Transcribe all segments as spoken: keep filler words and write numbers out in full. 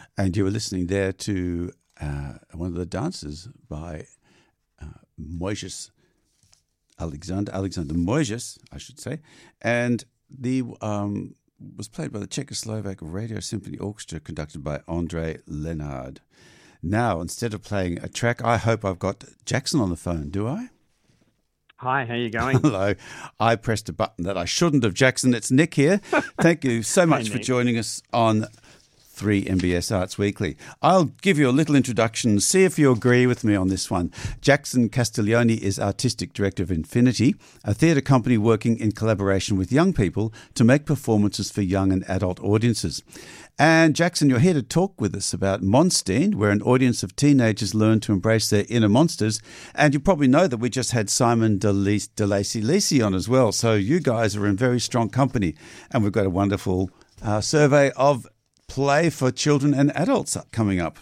And you were listening there to uh, one of the dances by uh, Moises Alexander, Alexander Moises, I should say. And the um, was played by the Czechoslovak Radio Symphony Orchestra, conducted by Andre Lenard. Now, instead of playing a track, I hope I've got Jackson on the phone, do I? Hi, how are you going? Hello. I pressed a button that I shouldn't have, Jackson. It's Nick here. Thank you so much Hey, for Nick. joining us on three M B S Arts Weekly. I'll give you a little introduction, see if you agree with me on this one. Jackson Castiglione is Artistic Director of Infinity, a theatre company working in collaboration with young people to make performances for young and adult audiences. And Jackson, you're here to talk with us about Monstein, where an audience of teenagers learn to embrace their inner monsters. And you probably know that we just had Simon de Lacy on as well. So you guys are in very strong company. And we've got a wonderful uh, survey of play for children and adults coming up.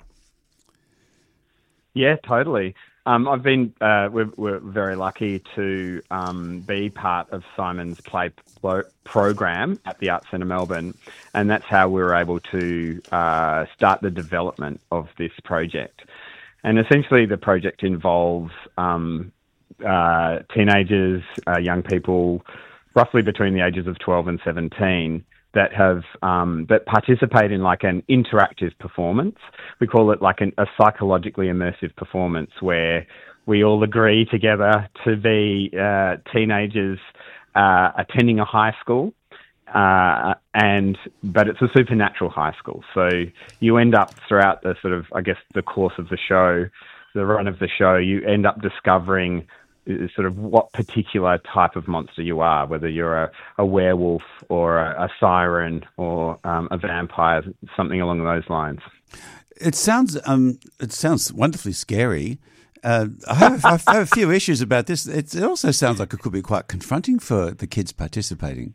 Yeah, totally. Um, I've been, uh, we're, we're very lucky to um, be part of Simon's play pro- program at the Arts Centre Melbourne, and that's how we were able to uh, start the development of this project. And essentially the project involves um, uh, teenagers, uh, young people, roughly between the ages of twelve and seventeen, that have um, that participate in like an interactive performance. We call it like an, a psychologically immersive performance where we all agree together to be uh, teenagers uh, attending a high school, uh, and but it's a supernatural high school. So you end up throughout the sort of, I guess, the course of the show, the run of the show, you end up discovering sort of what particular type of monster you are, whether you're a, a werewolf or a, a siren or um, a vampire, something along those lines. It sounds um, it sounds wonderfully scary. Uh, I, have, I have a few issues about this. It, it also sounds like it could be quite confronting for the kids participating.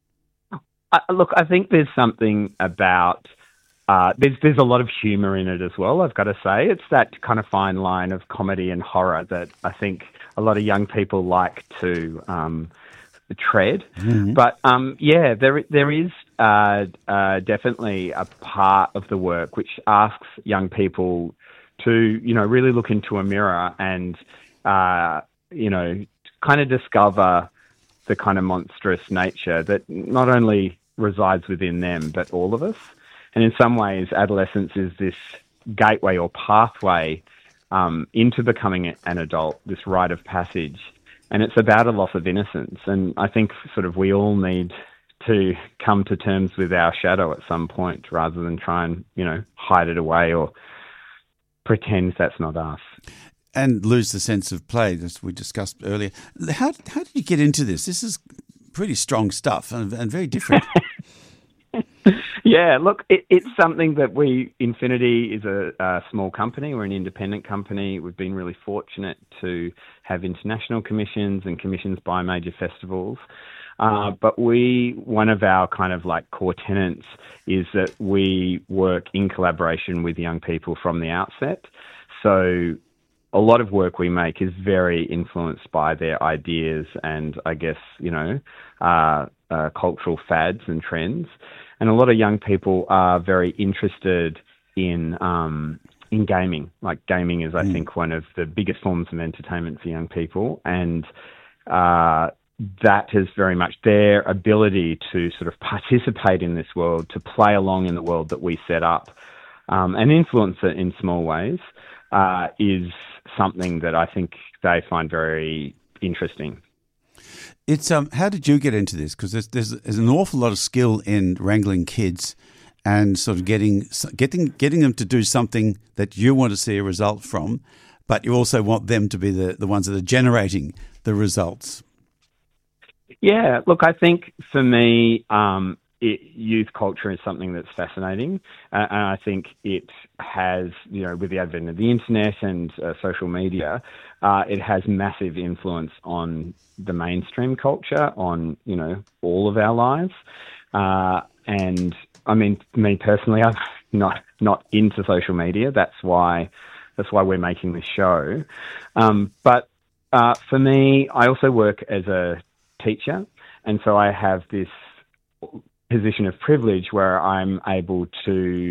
Uh, look, I think there's something about Uh, there's there's a lot of humour in it as well, I've got to say. It's that kind of fine line of comedy and horror that I think a lot of young people like to um, tread. Mm-hmm. But, um, yeah, there there is uh, uh, definitely a part of the work which asks young people to, you know, really look into a mirror and, uh, you know, kind of discover the kind of monstrous nature that not only resides within them, but all of us. And in some ways, adolescence is this gateway or pathway um, into becoming an adult, this rite of passage. And it's about a loss of innocence. And I think sort of we all need to come to terms with our shadow at some point rather than try and, you know, hide it away or pretend that's not us. And lose the sense of play, as we discussed earlier. How, how did you get into this? This is pretty strong stuff and, and very different. Yeah, look, it, it's something that we, Infinity is a, a small company. We're an independent company. We've been really fortunate to have international commissions and commissions by major festivals. Uh, but we, one of our kind of like core tenets is that we work in collaboration with young people from the outset. So a lot of work we make is very influenced by their ideas and, I guess, you know, uh, uh, cultural fads and trends. And a lot of young people are very interested in um, in gaming. Like gaming is, I mm. think, one of the biggest forms of entertainment for young people. And uh, that is very much their ability to sort of participate in this world, to play along in the world that we set up um, and influence it in small ways uh, is something that I think they find very interesting. It's um. How did you get into this? Because there's, there's there's an awful lot of skill in wrangling kids, and sort of getting getting getting them to do something that you want to see a result from, but you also want them to be the, the ones that are generating the results. Yeah, look, I think for me, um, it, youth culture is something that's fascinating, uh, and I think it has, you know, with the advent of the internet and uh, social media, uh, it has massive influence on the mainstream culture, on, you know, all of our lives. Uh, and I mean, me personally, I'm not not into social media. That's why that's why we're making this show. Um, but uh, for me, I also work as a teacher, and so I have this position of privilege where I'm able to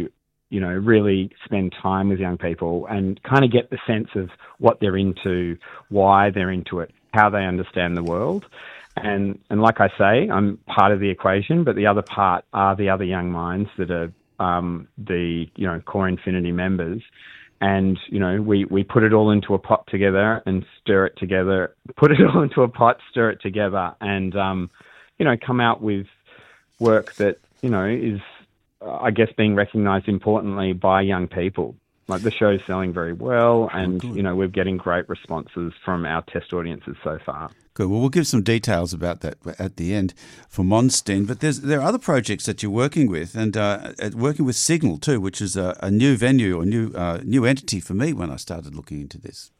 you know, really spend time with young people and kind of get the sense of what they're into, why they're into it, how they understand the world. And and like I say, I'm part of the equation, but the other part are the other young minds that are um, the, you know, Core Infinity members. And, you know, we, we put it all into a pot together and stir it together, put it all into a pot, stir it together, and, um, you know, come out with work that, you know, is, uh, I guess, being recognised importantly by young people. Like, the show's selling very well, and, you know, we're getting great responses from our test audiences so far. Good. Well, we'll give some details about that at the end for Monstein. But there's there are other projects that you're working with, and uh, working with Signal too, which is a, a new venue or new uh, new entity for me when I started looking into this.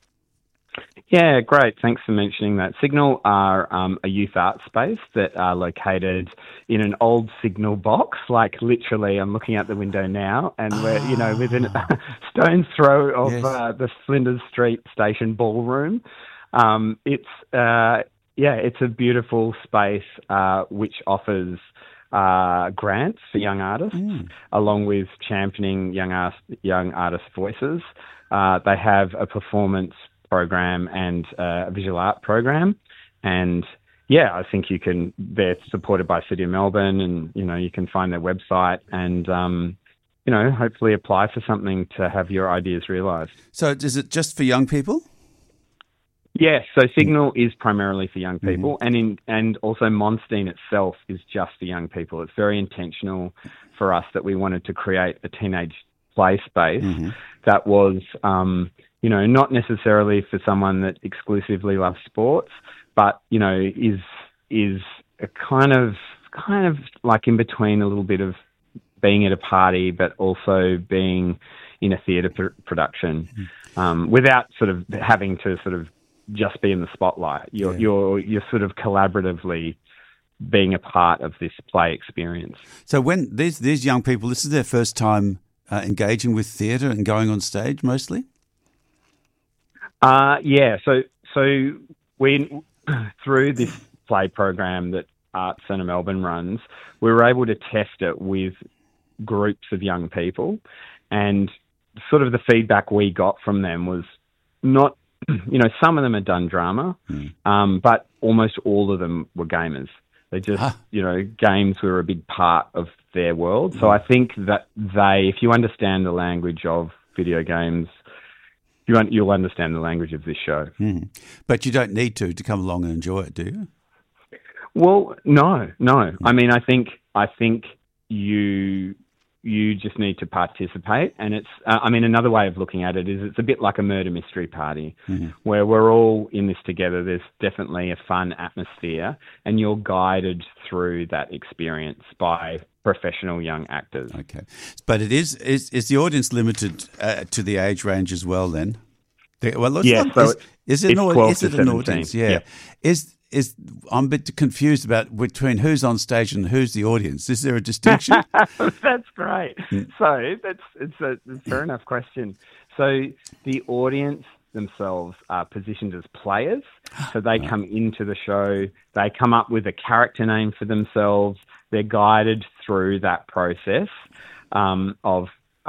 Yeah, great. Thanks for mentioning that. Signal are um, a youth art space that are located in an old Signal box. Like, literally, I'm looking out the window now, and we're, you know, within a stone's throw of Yes. uh, the Flinders Street Station ballroom. Um, it's uh, yeah, it's a beautiful space uh, which offers uh, grants for young artists, mm. along with championing young art, young artist voices. Uh, they have a performance program and uh, a visual art program, and yeah, I think you can. They're supported by City of Melbourne, and you know, you can find their website and um, you know, hopefully apply for something to have your ideas realised. So, is it just for young people? Yes, so Signal is primarily for young people, mm-hmm. and in and also Monstein itself is just for young people. It's very intentional for us that we wanted to create a teenage play space mm-hmm. that was, um, you know, not necessarily for someone that exclusively loves sports, but you know, is is a kind of kind of like in between a little bit of being at a party, but also being in a theatre pr- production, mm-hmm. um, without sort of having to sort of just be in the spotlight. You're, yeah. you're, you're sort of collaboratively being a part of this play experience. So when these, these young people, this is their first time uh, engaging with theatre and going on stage mostly? Uh, yeah. So, so we, through this play program that Arts Centre Melbourne runs, we were able to test it with groups of young people, and sort of the feedback we got from them was not, you know, some of them had done drama, mm. um, but almost all of them were gamers. They just, huh. you know, games were a big part of their world. So mm. I think that they, if you understand the language of video games, you un- you'll understand the language of this show. Mm. But you don't need to to come along and enjoy it, do you? Well, no, no. Mm. I mean, I think I think you. You just need to participate. And it's, uh, I mean, another way of looking at it is it's a bit like a murder mystery party mm-hmm. where we're all in this together. There's definitely a fun atmosphere, and you're guided through that experience by professional young actors. Okay. But it is, is, is the audience limited uh, to the age range as well then? The, well, yeah, not, so is, is it, it's an, twelve is it to an audience? Yeah. yeah. Is Is I'm a bit confused about between who's on stage and who's the audience. Is there a distinction? That's great. So that's it's a, it's a fair enough question. So the audience themselves are positioned as players. So they come into the show, they come up with a character name for themselves. They're guided through that process um, of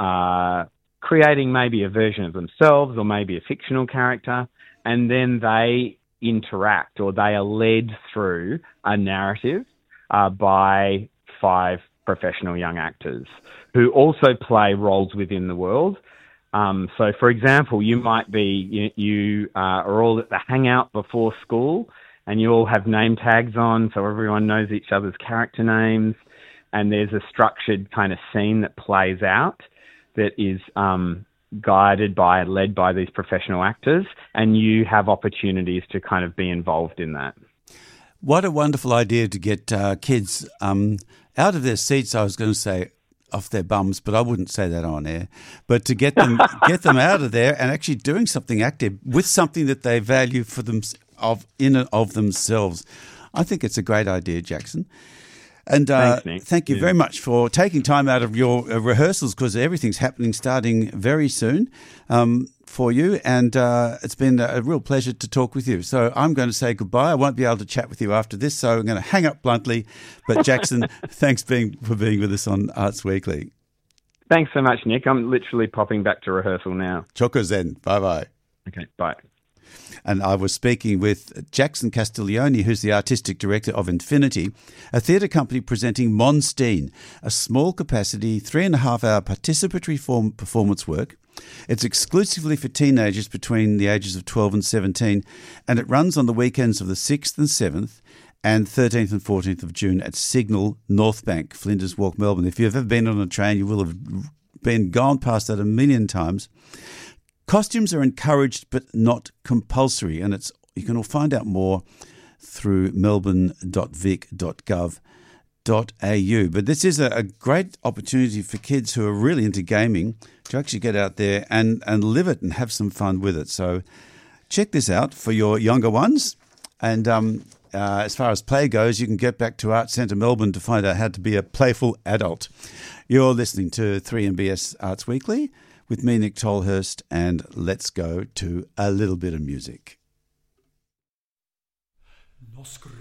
uh, creating maybe a version of themselves or maybe a fictional character, and then they interact, or they are led through a narrative uh, by five professional young actors who also play roles within the world. Um, so, for example, you might be, you, you uh, are all at the hangout before school, and you all have name tags on, so everyone knows each other's character names, and there's a structured kind of scene that plays out that is um, guided by, led by these professional actors, and you have opportunities to kind of be involved in that. What a wonderful idea to get uh, kids um, out of their seats, I was going to say off their bums, but I wouldn't say that on air, but to get them get them out of there and actually doing something active with something that they value for them, of in and of themselves. I think it's a great idea, Jackson. And uh, Thanks, thank you yeah. very much for taking time out of your uh, rehearsals, because everything's happening starting very soon um, for you. And uh, it's been a real pleasure to talk with you. So I'm going to say goodbye. I won't be able to chat with you after this, so I'm going to hang up bluntly. But Jackson, thanks being, for being with us on Arts Weekly. Thanks so much, Nick. I'm literally popping back to rehearsal now. Choco Zen. Bye-bye. Okay, bye. And I was speaking with Jackson Castiglione, who's the artistic director of Infinity, a theatre company presenting Monstein, a small-capacity, three-and-a-half-hour participatory form performance work. It's exclusively for teenagers between the ages of twelve and seventeen, and it runs on the weekends of the sixth and seventh and thirteenth and fourteenth of June at Signal, North Bank, Flinders Walk, Melbourne. If you've ever been on a train, you will have been gone past that a million times. Costumes are encouraged but not compulsory, and it's you can all find out more through melbourne dot vic dot gov dot a u. But this is a, a great opportunity for kids who are really into gaming to actually get out there and, and live it and have some fun with it. So check this out for your younger ones. And um, uh, as far as play goes, you can get back to Arts Centre Melbourne to find out how to be a playful adult. You're listening to three M B S Arts Weekly with me, Nick Tolhurst, and let's go to a little bit of music. Nos